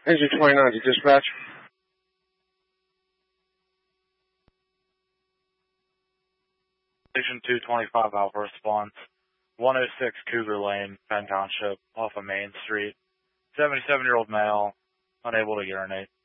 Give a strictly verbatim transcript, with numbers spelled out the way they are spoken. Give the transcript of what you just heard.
Engine twenty-nine to dispatch. Station two twenty-five Alpha response. one oh six Cougar Lane, Penn Township, off of Main Street. seventy-seven-year-old male, unable to urinate.